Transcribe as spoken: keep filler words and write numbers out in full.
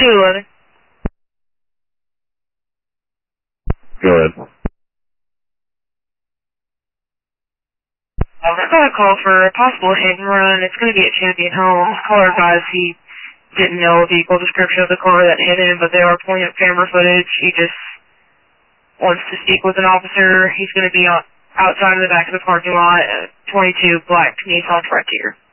two eleven. Go ahead. Um, I got a call for a possible hit and run. It's going to be at Champion Home. Caller advised he didn't know a vehicle description of the car that hit him, but they are pulling up camera footage. He just wants to speak with an officer. He's going to be on, outside of the back of the parking lot, uh, twenty-two black Nissan Frontier.